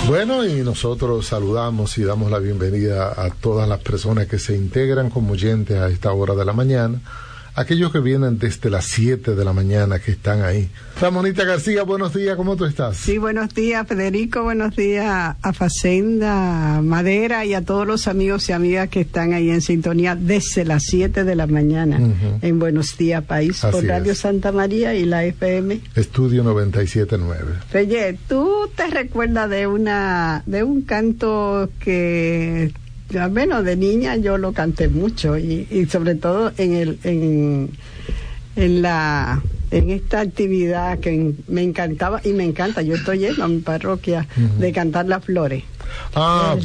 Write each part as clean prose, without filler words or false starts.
Bueno, y nosotros saludamos y damos la bienvenida a todas las personas que se integran como oyentes a esta hora de la mañana, aquellos que vienen desde las 7 de la mañana que están ahí. Ramonita García, buenos días, ¿cómo tú estás? Sí, buenos días, Federico, buenos días a Facenda, Madera y a todos los amigos y amigas que están ahí en sintonía desde las 7 de la mañana en Buenos Días País, así por Radio es. Santa María y la FM. Estudio 97.9. Feye, ¿tú te recuerdas de un canto que... al menos de niña yo lo canté mucho y sobre todo en esta actividad que me encantaba y me encanta? Yo estoy yendo a mi parroquia de cantar las flores. El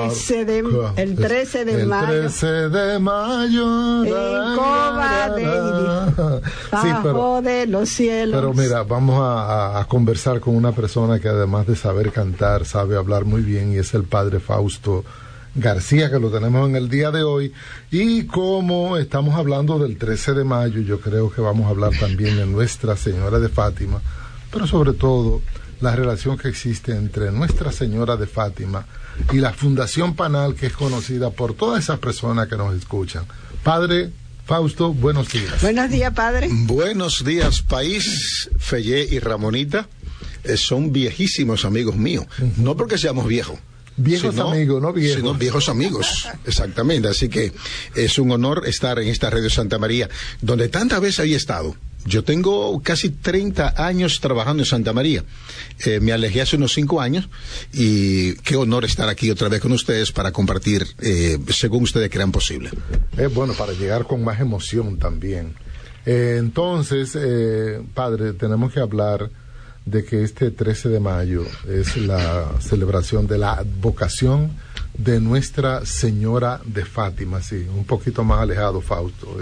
13 de mayo. El 13 de mayo. En Cova de bajo de los cielos. Pero mira, vamos a conversar con una persona que además de saber cantar, sabe hablar muy bien, y es el padre Fausto García, que lo tenemos en el día de hoy. Y como estamos hablando del 13 de mayo, yo creo que vamos a hablar también de Nuestra Señora de Fátima, pero sobre todo la relación que existe entre Nuestra Señora de Fátima y la Fundación Panal, que es conocida por todas esas personas que nos escuchan. Padre Fausto, buenos días. Buenos días, padre. Buenos días, país. Fellé y Ramonita son viejísimos amigos míos, no porque seamos viejos. Viejos amigos, no viejos. Sino viejos amigos, exactamente. Así que es un honor estar en esta Radio Santa María, donde tantas veces había estado. Yo tengo casi 30 años trabajando en Santa María. Me alejé hace unos 5 años y qué honor estar aquí otra vez con ustedes para compartir según ustedes crean posible. Bueno, para llegar con más emoción también. Entonces, padre, tenemos que hablar de que este 13 de mayo es la celebración de la advocación de Nuestra Señora de Fátima, sí, un poquito más alejado, Fausto.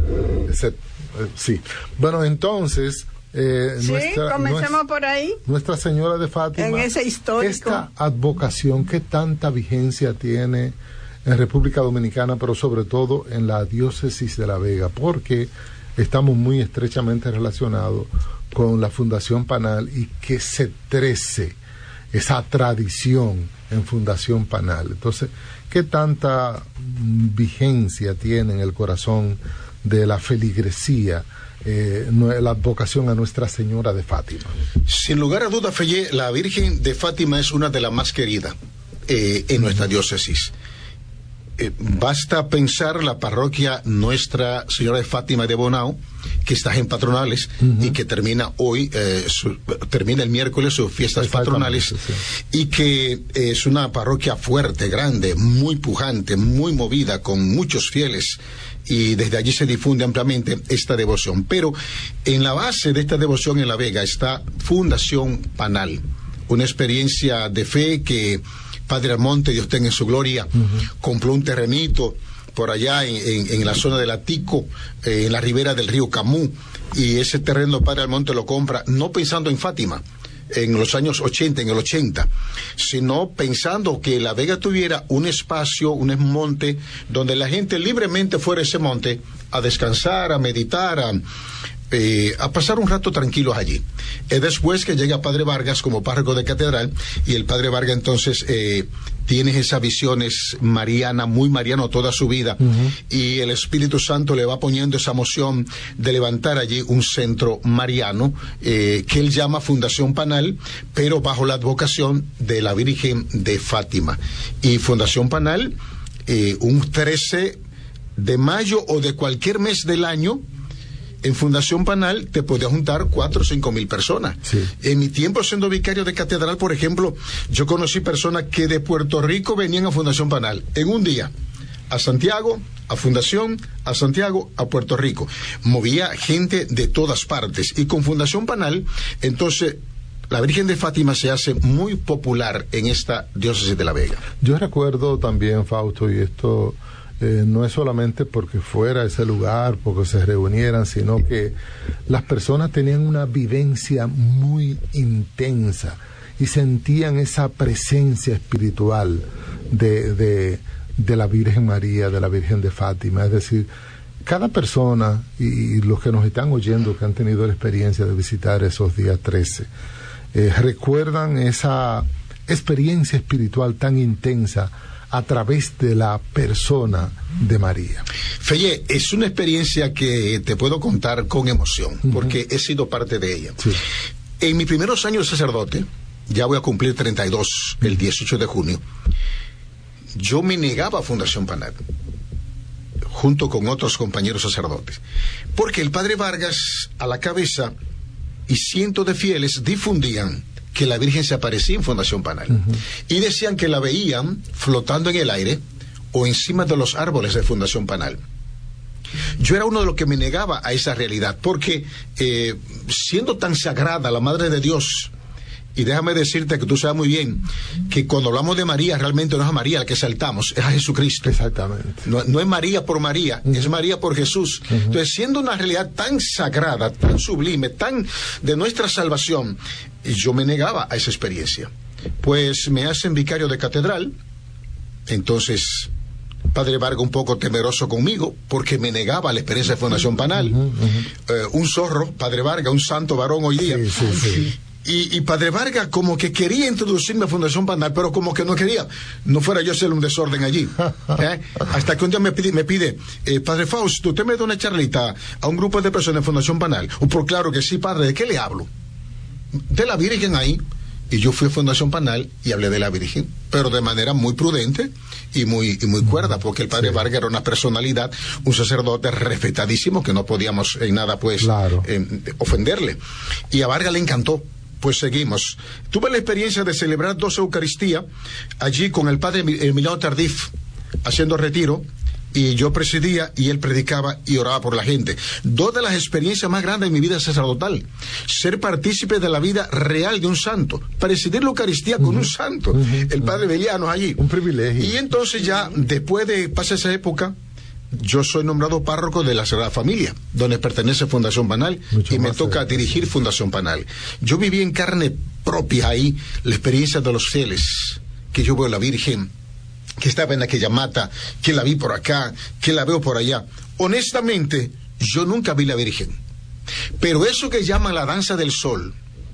Sí. Bueno, entonces, comencemos por ahí. Nuestra Señora de Fátima, en ese histórico. Esta advocación, ¿qué tanta vigencia tiene en República Dominicana, pero sobre todo en la diócesis de La Vega? Porque estamos muy estrechamente relacionados con la Fundación Panal y que se trece esa tradición en Fundación Panal. Entonces, ¿qué tanta vigencia tiene en el corazón de la feligresía la advocación a Nuestra Señora de Fátima? Sin lugar a duda, Fellé, la Virgen de Fátima es una de las más queridas en nuestra diócesis. Basta pensar la parroquia Nuestra Señora de Fátima de Bonao, que está en Patronales y que termina hoy, termina el miércoles sus fiestas patronales, sí. Y que es una parroquia fuerte, grande, muy pujante, muy movida, con muchos fieles, y desde allí se difunde ampliamente esta devoción. Pero en la base de esta devoción en La Vega está Fundación Panal, una experiencia de fe que Padre Almonte, Dios tenga en su gloria, compró un terrenito por allá en la zona del Atico, en la ribera del río Camú, y ese terreno Padre Almonte lo compra no pensando en Fátima en los años 80, en el 80, sino pensando que La Vega tuviera un espacio, un monte, donde la gente libremente fuera a ese monte a descansar, a meditar, a pasar un rato tranquilos allí. Es después que llega Padre Vargas como párroco de catedral, y el Padre Vargas entonces tiene esas visiones marianas, muy mariano toda su vida, y el Espíritu Santo le va poniendo esa moción de levantar allí un centro mariano que él llama Fundación Panal, pero bajo la advocación de la Virgen de Fátima. Y Fundación Panal, un 13 de mayo o de cualquier mes del año, en Fundación Panal te podía juntar 4 o 5 mil personas. Sí. En mi tiempo siendo vicario de catedral, por ejemplo, yo conocí personas que de Puerto Rico venían a Fundación Panal en un día, a Santiago, a Fundación, a Santiago, a Puerto Rico. Movía gente de todas partes. Y con Fundación Panal, entonces, la Virgen de Fátima se hace muy popular en esta diócesis de La Vega. Yo recuerdo también, Fausto, y esto no es solamente porque fuera ese lugar, porque se reunieran, sino que las personas tenían una vivencia muy intensa y sentían esa presencia espiritual de la Virgen María, de la Virgen de Fátima. Es decir, cada persona, y los que nos están oyendo, que han tenido la experiencia de visitar esos días 13, recuerdan esa experiencia espiritual tan intensa a través de la persona de María? Feye, es una experiencia que te puedo contar con emoción, porque he sido parte de ella. Sí. En mis primeros años de sacerdote, ya voy a cumplir 32 el 18 de junio, yo me negaba a Fundación Panal, junto con otros compañeros sacerdotes, porque el padre Vargas a la cabeza y cientos de fieles difundían que la Virgen se aparecía en Fundación Panal, y decían que la veían flotando en el aire o encima de los árboles de Fundación Panal. Yo era uno de los que me negaba a esa realidad, porque siendo tan sagrada la Madre de Dios, y déjame decirte que tú sabes muy bien que cuando hablamos de María, realmente no es a María la que exaltamos, es a Jesucristo. Exactamente. No es María por María, es María por Jesús. Entonces, siendo una realidad tan sagrada, tan sublime, tan de nuestra salvación, yo me negaba a esa experiencia. Pues me hacen vicario de catedral, entonces Padre Vargas un poco temeroso conmigo, porque me negaba la experiencia de Fundación Panal. Un zorro, Padre Vargas, un santo varón hoy día. Sí. Y Padre Vargas como que quería introducirme a Fundación Panal, pero como que no quería, no fuera yo a hacer un desorden allí. Hasta que un día me pide Padre Fausto, usted me da una charlita a un grupo de personas de Fundación Panal. Pues claro que sí, padre, ¿de qué le hablo? De la Virgen ahí. Y yo fui a Fundación Panal y hablé de la Virgen, pero de manera muy prudente y muy cuerda, porque el padre Vargas era una personalidad, un sacerdote respetadísimo, que no podíamos en nada ofenderle. Y a Vargas le encantó. Pues seguimos. Tuve la experiencia de celebrar 2 Eucaristías allí con el padre Emiliano Tardif, haciendo retiro, y yo presidía y él predicaba y oraba por la gente. 2 de las experiencias más grandes de mi vida sacerdotal: ser partícipe de la vida real de un santo, presidir la Eucaristía con un santo, el padre Beliano allí. Un privilegio. Y entonces ya, después de pasar esa época, yo soy nombrado párroco de la Sagrada Familia, donde pertenece Fundación Panal, y me toca dirigir Fundación Panal. Yo viví en carne propia ahí la experiencia de los fieles, que yo veo a la Virgen, que estaba en aquella mata, que la vi por acá, que la veo por allá. Honestamente, yo nunca vi la Virgen. Pero eso que llaman la danza del sol,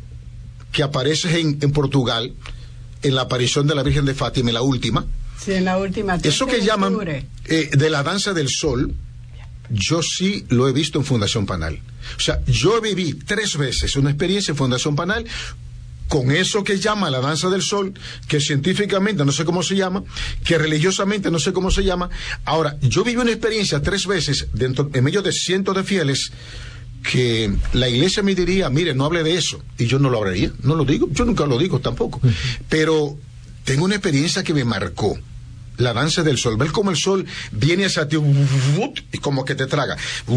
que aparece en Portugal, en la aparición de la Virgen de Fátima, en la última, sí, en la última. Eso que llaman de la danza del sol, yo sí lo he visto en Fundación Panal. O sea, yo viví 3 veces una experiencia en Fundación Panal con eso que llama la danza del sol, que científicamente no sé cómo se llama, que religiosamente no sé cómo se llama. Ahora, yo viví una experiencia 3 veces en medio de cientos de fieles, que la iglesia me diría, mire, no hable de eso, y yo no lo hablaría, no lo digo, yo nunca lo digo tampoco, pero tengo una experiencia que me marcó. La danza del sol, ver cómo el sol viene hacia ti y como que te traga,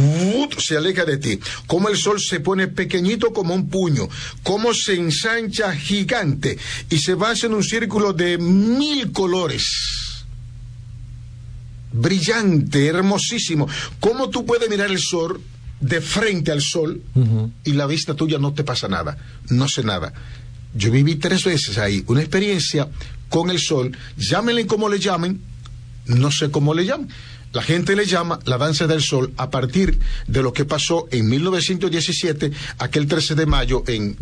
se aleja de ti, cómo el sol se pone pequeñito como un puño, cómo se ensancha gigante y se va haciendo un círculo de 1000 colores, brillante, hermosísimo. Cómo tú puedes mirar el sol de frente al sol y la vista tuya no te pasa nada, no sé nada. Yo viví 3 veces ahí una experiencia con el sol, llámenle como le llamen, no sé cómo le llaman. La gente le llama la danza del sol a partir de lo que pasó en 1917, aquel 13 de mayo en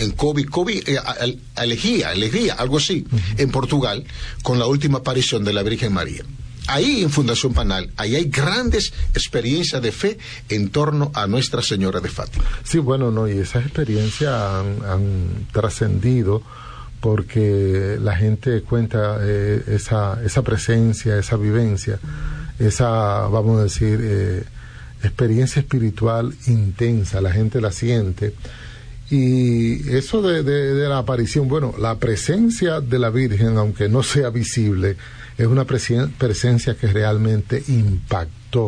Alegría, algo así, en Portugal, con la última aparición de la Virgen María. Ahí en Fundación Panal, ahí hay grandes experiencias de fe en torno a Nuestra Señora de Fátima. Sí, bueno, no, y esas experiencias han trascendido, porque la gente cuenta esa presencia, esa vivencia, esa, vamos a decir, experiencia espiritual intensa, la gente la siente. Y eso de la aparición, bueno, la presencia de la Virgen, aunque no sea visible, es una presencia que realmente impactó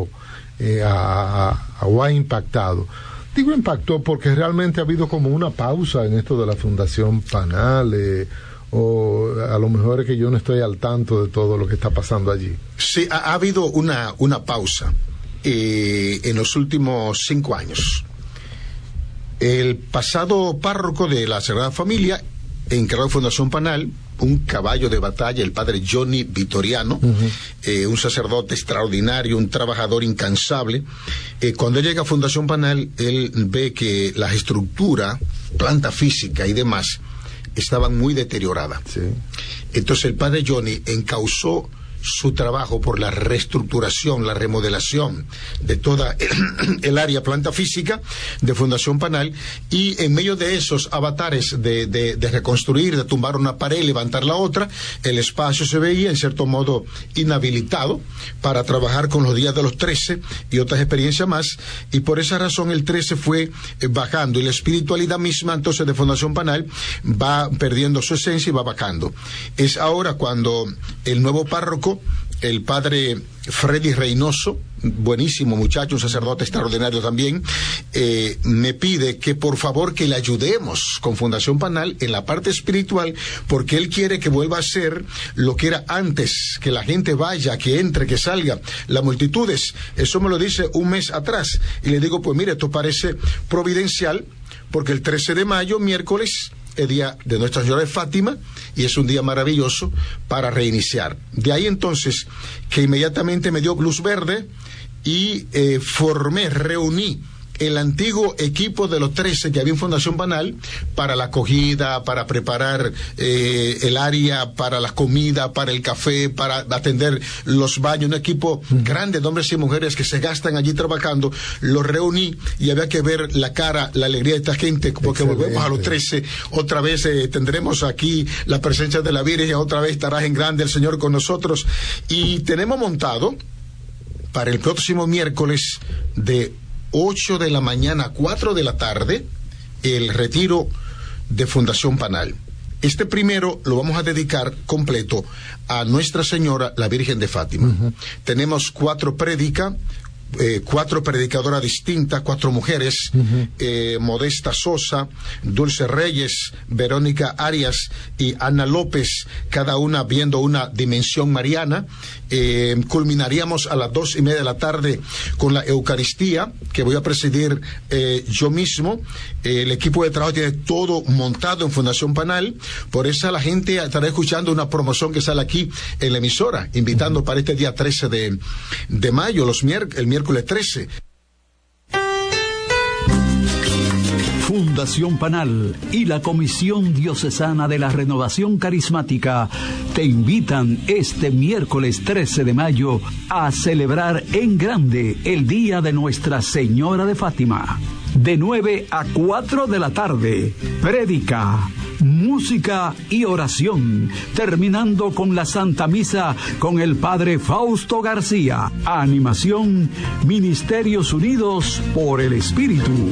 o ha impactado. Digo impactó porque realmente ha habido como una pausa en esto de la Fundación Panal, o a lo mejor es que yo no estoy al tanto de todo lo que está pasando allí. Sí, ha habido una pausa en los últimos 5 años. El pasado párroco de la Sagrada Familia, encargado de Fundación Panal, un caballo de batalla, el padre Johnny Vitoriano, un sacerdote extraordinario, un trabajador incansable. Cuando él llega a Fundación Panal, él ve que las estructuras, planta física y demás, estaban muy deterioradas. Sí. Entonces el padre Johnny encauzó su trabajo por la reestructuración, la remodelación de toda el área planta física de Fundación Panal, y en medio de esos avatares de reconstruir, de tumbar una pared, levantar la otra, el espacio se veía en cierto modo inhabilitado para trabajar con los días de los 13 y otras experiencias más, y por esa razón el 13 fue bajando, y la espiritualidad misma entonces de Fundación Panal va perdiendo su esencia y va bajando. Es ahora cuando el nuevo párroco, el padre Freddy Reynoso, buenísimo muchacho, un sacerdote extraordinario también, me pide que por favor que le ayudemos con Fundación Panal en la parte espiritual, porque él quiere que vuelva a ser lo que era antes, que la gente vaya, que entre, que salga, las multitudes. Eso me lo dice un mes atrás, y le digo, pues mire, esto parece providencial, porque el 13 de mayo, miércoles, el día de Nuestra Señora de Fátima, y es un día maravilloso para reiniciar. De ahí entonces que inmediatamente me dio luz verde y reuní el antiguo equipo de los 13 que había en Fundación Panal para la acogida, para preparar el área, para la comida, para el café, para atender los baños, un equipo grande de hombres y mujeres que se gastan allí trabajando. Los reuní y había que ver la cara, la alegría de esta gente, porque volvemos a los 13, otra vez tendremos aquí la presencia de la Virgen, otra vez estará en grande el Señor con nosotros, y tenemos montado para el próximo miércoles de 8 de la mañana a 4 de la tarde, el retiro de Fundación Panal. Este primero lo vamos a dedicar completo a Nuestra Señora, la Virgen de Fátima. Tenemos 4 predicadoras distintas, 4 mujeres, Modesta Sosa, Dulce Reyes, Verónica Arias y Ana López, cada una viendo una dimensión mariana. Culminaríamos a las 2:30 de la tarde con la Eucaristía, que voy a presidir yo mismo. El equipo de trabajo tiene todo montado en Fundación Panal, por eso la gente estará escuchando una promoción que sale aquí en la emisora, invitando para este día 13 de mayo, el miércoles 13. Fundación Panal y la Comisión Diocesana de la Renovación Carismática te invitan este miércoles 13 de mayo a celebrar en grande el Día de Nuestra Señora de Fátima. De 9 a 4 de la tarde, prédica, música y oración, terminando con la Santa Misa con el Padre Fausto García. Animación, Ministerios Unidos por el Espíritu.